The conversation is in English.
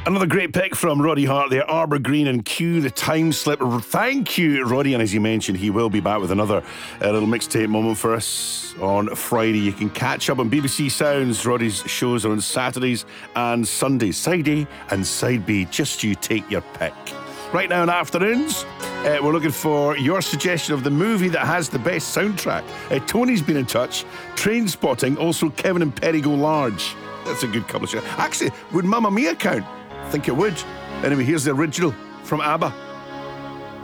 Another great pick from Roddy Hart there. Arbor Green and Q, the time slip. Thank you, Roddy. And as you mentioned, he will be back with another little mixtape moment for us on Friday. You can catch up on BBC Sounds. Roddy's shows are on Saturdays and Sundays. Side A and Side B. Just you take your pick. Right now in afternoons, we're looking for your suggestion of the movie that has the best soundtrack. Tony's been in touch. Trainspotting. Also, Kevin and Perry Go Large. That's a good couple of shows. Actually, would Mamma Mia count? I think it would. Anyway, here's the original from ABBA.